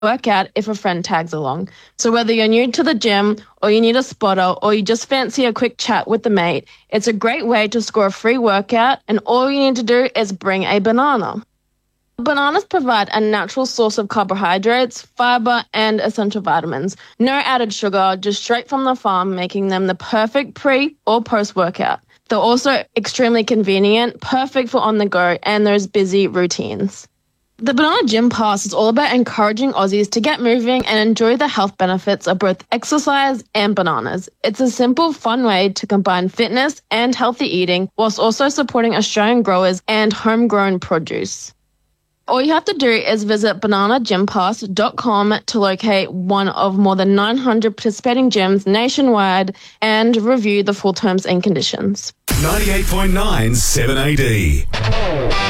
workout if a friend tags along. So whether you're new to the gym or you need a spotter or you just fancy a quick chat with the mate, it's a great way to score a free workout, and all you need to do is bring a banana. Bananas provide a natural source of carbohydrates, fiber, and essential vitamins. No added sugar, just straight from the farm, making them the perfect pre- or post-workout. They're also extremely convenient, perfect for on the go and those busy routines. The Banana Gym Pass is all about encouraging Aussies to get moving and enjoy the health benefits of both exercise and bananas. It's a simple, fun way to combine fitness and healthy eating whilst also supporting Australian growers and homegrown produce. All you have to do is visit bananagympass.com to locate one of more than 900 participating gyms nationwide and review the full terms and conditions. 98.9 7AD.